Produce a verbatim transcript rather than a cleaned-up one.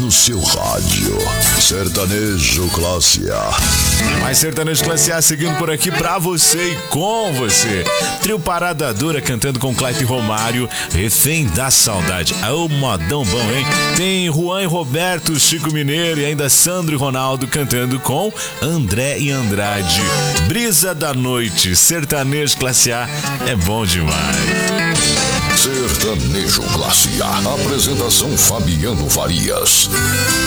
no seu rádio. Sertanejo Classe A. Mais Sertanejo Classe A seguindo por aqui pra você e com você. Trio Parada Dura cantando com Clayton Romário, Refém da Saudade. É o modão bom, hein? Tem Juan e Roberto, Chico Mineiro e ainda Sandro e Ronaldo cantando com André e Andrade. Brisa da Noite, Sertanejo Classe A é bom demais. Sertanejo Classe A. Apresentação Fabiano Farias.